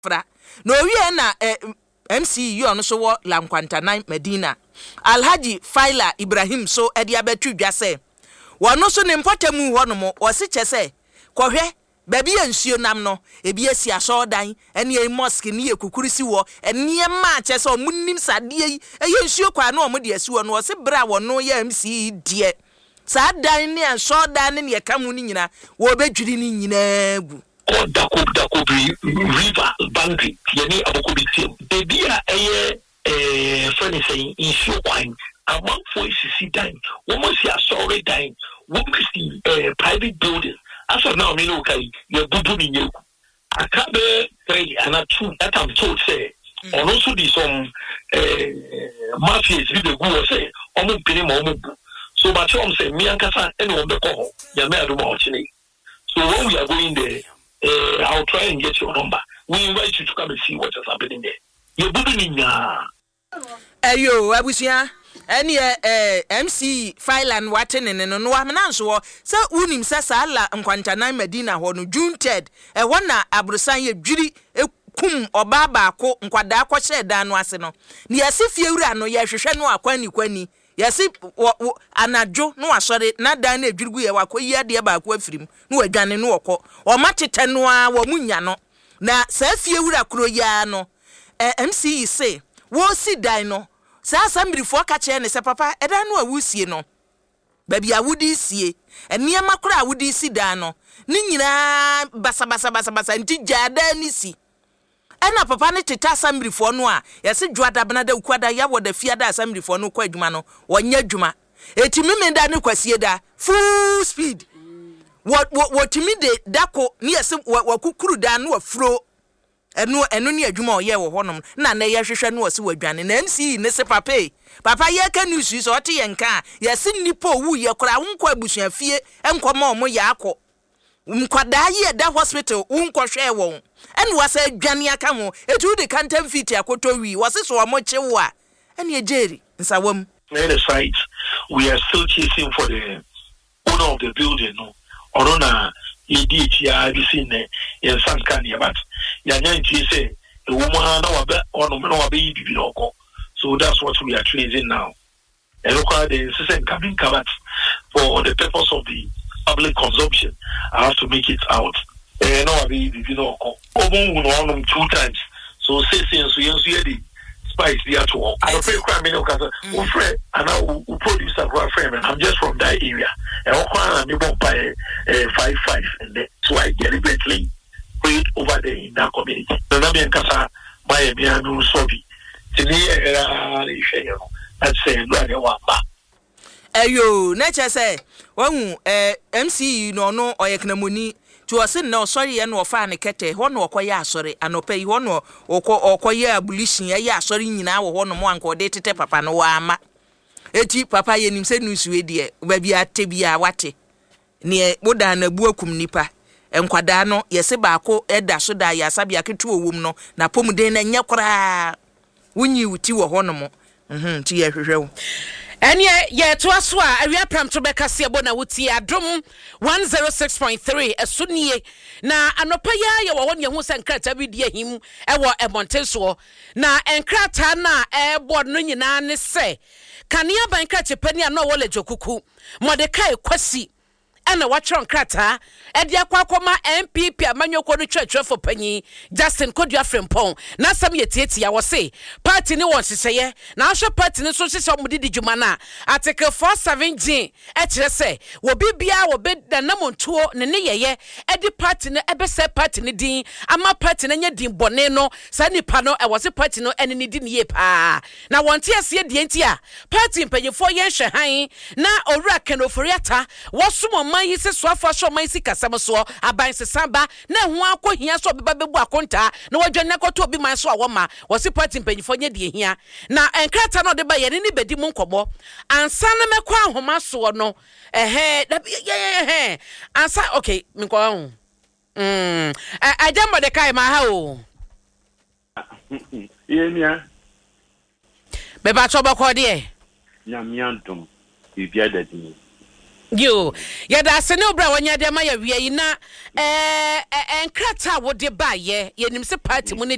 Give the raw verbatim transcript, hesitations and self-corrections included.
fra no wie na eh, M C you ono so wo Lankwantanan Medina Alhaji Faila Ibrahim so e dia betu dwa se wono so ne mpotemu ho no mo o se chese kohwe baby ensuo nam no ebi asi aso dan ene e mosque ne ekukurisi wo ene ma chese o munnim sade yi e ensuo kwa na o mo de asi wo no o se bra wono ya M C die sa dan ne aso dan ne ye kamu ni nyina wo bedwiri ni nyina gu or dako dako be river boundary yani abokobi team baby a eye eh funny saying in show wine among voices see time woman see a sorry time woman see eh private building as of now me no kai you bubu ni nyeku akabe three and two that I'm told say or also the some eh mafias we dey go say omo pini ma omo so but I'm say me ankasa any one be ko ya me ado ma ochine so when we are going there Uh, I'll try and get your number. We invite you to come and see what is happening there. You're building ya. Ayo, abusia. Any eh M C Filan waten ne no no amnanso se unim se sala Nkwantanan Medina ho no June third e wona abrusan ye dwiri ekum oba baako nkwada akɔhye dan no ase no ne yase fiewura no ye hwehwɛ no akwani kwani yasi anadwo no asɔre na dan na adwirgu ye wakoyi ade baako afirim no wadwane no wɔkɔ o matete no a wo munya no na sa fiewura kuro ya no eh, M C say wo si dan no sa asambirifo ka kye ne se papa edan no awusie no baby awudi sie enia makura awudi si dan no ni nyina basa basa basa basa nti jada ni si ena papa ne teta asambirifo no a yesi dwada bena da ukwada ya wo da fiada asambirifo no kwa adwuma no wonya adwuma eti memenda ne kwasie da full speed what what timi de dako ne yesi wakukuru da no afro eno eno ne adwuma oye wo honom na na ye hwehwe no wose wadwane na M C ne se papa papa ye ka news so ote ye nka yesi nipo wu ye kora wonkɔ abusuafie enkɔma omo ya akɔ mkwada ye da hospital wonkɔhwɛ won ene wasa adwane aka ho etu de kantam fit akoto wi wase so omo kyewo a ene ejeri nsawam na the site we are still chasing for the owner of the building no or na E D H ya bi sin ne en sankan ya bat ya nyanti say the woman na wa be ono na wa be bibi no ko so that's what we are tracing now and look at the system coming covered for the purpose of the public consumption. I have to make it out eh no wa be bibi no ko omo wu no no two times so say since we use the spice there to work I pray crime no cause we friend and I will produce a friend and I'm just from that area and I can me bon by five five and then so I deliberately put over there in that community so na me nkasa my me anu so bi tini era le hwe yo that's say no wa ba ayo na che say wahu eh M C no no oyeknamoni to osin na osori ye no ofa ne kete ho no okoye asori anopa yi ho no okoye abolition ye asori nyina wo ho no mo anko de tete papa no wa ama eti papa ye nim se nusuwe de ba bia tebia wate ne boda na bu akum nipa enkwada no yese baako eda so da ya sabia ketu owom no na pomuden na nya kora wunyi wuti wo ho no mo mhm ti ye hwehwe Enya ye to aso a awia pram to beka se ebo na wuti adom one oh six point three esunie na anopa ya ye wo won ye hu se nkrata bi die him e wo emonteso na enkrata na e bo no nyina ne se kanea ban krata pani na wo le jokuku Mordecai Kwasi ena watron krata e dia kwakoma M P P amanyoko no twetwe for panyi Justin Kodua Frempon na sam ye tietia wo se party ni won seseye na ahwe party ni so sese omudi djuma na article four seventeen e kire se wo bibia wo be da namontuo ne ne yeye e di party ne e be se party ni din ama party na nya din bone no sa nipa no e wo se party no ene ni din ye pa na won tie se die ntia party mpanyefo ye hwe han na owura kenoforiata wo sumo man yi se so afo so man si kasam so aban se samba na hu akohia so beba bebu akonta na wadwane akoto obi man so awoma wo se party mpanyefo nya die hia na enkrata no de ba ye ni bedi mu nkobo ansa na mekwa ahoma so no ehe eh ansa okay minko hu mm I dem de kai ma ha o yenia beba to bako de nyamiantum bibia dadini yo yada se ne obra wanya de ma ya wie na eh enkrata wo de ba ye ye nim se party mu ne